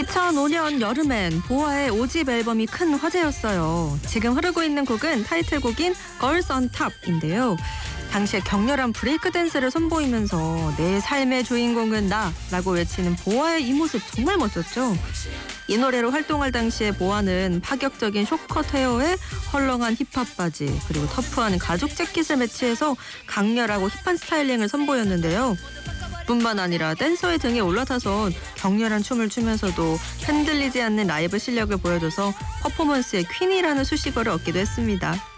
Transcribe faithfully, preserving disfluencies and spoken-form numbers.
이천오 년 여름엔 보아의 오 집 앨범이 큰 화제였어요. 지금 흐르고 있는 곡은 타이틀곡인 Girls on Top인데요. 당시에 격렬한 브레이크 댄스를 선보이면서 내 삶의 주인공은 나라고 외치는 보아의 이 모습 정말 멋졌죠. 이 노래로 활동할 당시에 보아는 파격적인 쇼컷 헤어에 헐렁한 힙합 바지 그리고 터프한 가죽 재킷을 매치해서 강렬하고 힙한 스타일링을 선보였는데요. 뿐만 아니라 댄서의 등에 올라타서 격렬한 춤을 추면서도 흔들리지 않는 라이브 실력을 보여줘서 퍼포먼스의 퀸이라는 수식어를 얻기도 했습니다.